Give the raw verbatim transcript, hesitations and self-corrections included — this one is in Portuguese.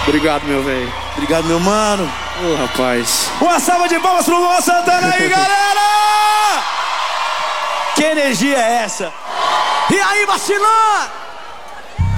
Obrigado, meu velho. Obrigado, meu mano. Ô, rapaz. Uma salva de palmas pro Luan Santana aí, galera! Que energia é essa? E aí, vacilão?